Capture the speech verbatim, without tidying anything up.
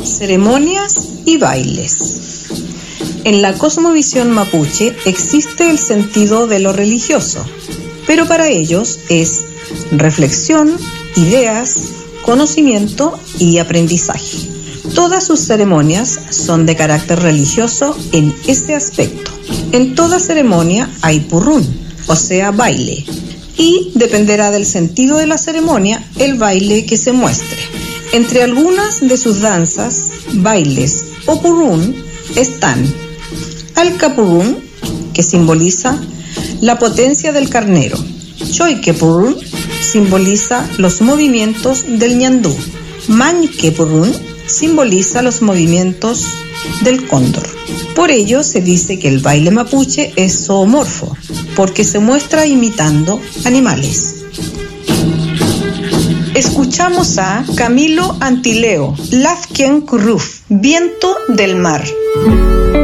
Ceremonias y bailes. En la cosmovisión mapuche existe el sentido de lo religioso, pero para ellos es reflexión, ideas, conocimiento y aprendizaje. Todas sus ceremonias son de carácter religioso en ese aspecto. En toda ceremonia hay purrún, o sea, baile, y dependerá del sentido de la ceremonia el baile que se muestre. Entre algunas de sus danzas, bailes o purrún están Alcapurrún, que simboliza la potencia del carnero. Choiquepurrún simboliza los movimientos del ñandú. Mañquepurrún simboliza los movimientos del cóndor. Por ello se dice que el baile mapuche es zoomorfo, porque se muestra imitando animales. Escuchamos a Camilo Antileo, Lafken Kuruf, Viento del Mar.